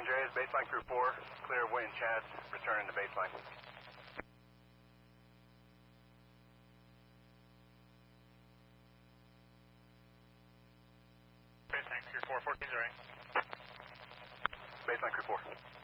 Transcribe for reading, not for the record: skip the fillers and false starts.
Andreas, baseline crew 4, clear of Wayne Chad, returning to baseline. Baseline crew 4, 14 0. Baseline crew 4.